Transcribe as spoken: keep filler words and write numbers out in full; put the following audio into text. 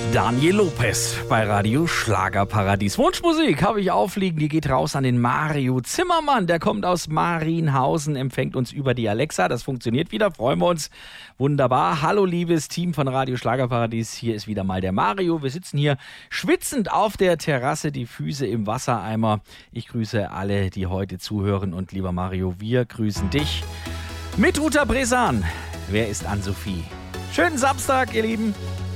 Daniel Lopez bei Radio Schlagerparadies. Wunschmusik habe ich aufliegen, die geht raus an den Mario Zimmermann. Der kommt aus Marienhausen, empfängt uns über die Alexa. Das funktioniert wieder, freuen wir uns. Wunderbar. Hallo liebes Team von Radio Schlagerparadies, hier ist wieder mal der Mario. Wir sitzen hier schwitzend auf der Terrasse, die Füße im Wassereimer. Ich grüße alle, die heute zuhören und lieber Mario, wir grüßen dich mit Uta Bresan. Wer ist Ann-Sophie? Schönen Samstag, ihr Lieben.